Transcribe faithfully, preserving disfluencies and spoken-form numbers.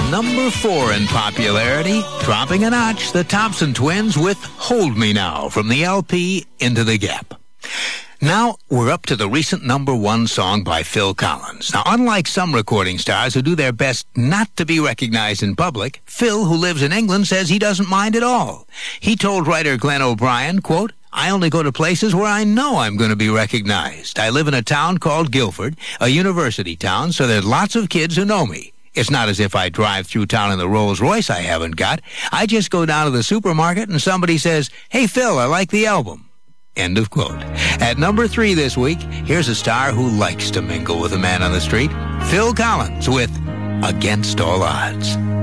number four in popularity, dropping a notch, the Thompson Twins with Hold Me Now from the L P Into the Gap. Now, we're up to the recent number one song by Phil Collins. Now, unlike some recording stars who do their best not to be recognized in public, Phil, who lives in England, says he doesn't mind at all. He told writer Glenn O'Brien, quote, I only go to places where I know I'm going to be recognized. I live in a town called Guildford, a university town, so there's lots of kids who know me. It's not as if I drive through town in the Rolls Royce I haven't got. I just go down to the supermarket and somebody says, hey, Phil, I like the album. End of quote. At number three this week, here's a star who likes to mingle with a man on the street, Phil Collins with Against All Odds.